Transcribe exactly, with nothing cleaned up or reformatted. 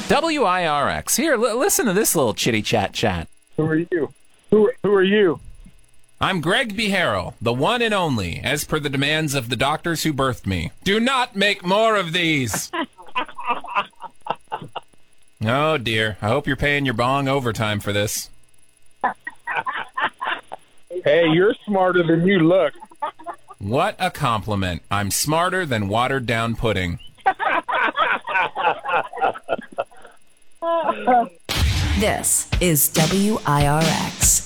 W I R X. Here, l- listen to this little chitty chat chat. Who are you? Who, who are you? I'm Greg Beharrell, the one and only, as per the demands of the doctors who birthed me. Do not make more of these. Oh, dear. I hope you're paying your bong overtime for this. Hey, you're smarter than you look. What a compliment. I'm smarter than watered-down pudding. This is W I R X.